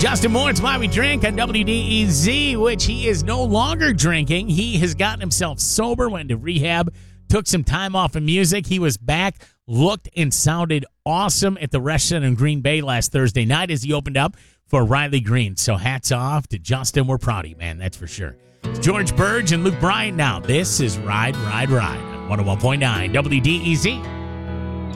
Justin Moore, it's Why We Drink on WDEZ, which he is no longer drinking. He has gotten himself sober, went to rehab, took some time off of music. He was back, looked and sounded awesome at the restaurant in Green Bay last Thursday night as he opened up for Riley Green. So hats off to Justin. We're proud of you, man. That's for sure. It's George Burge and Luke Bryan now. This is Ride, Ride, Ride on 101.9 WDEZ.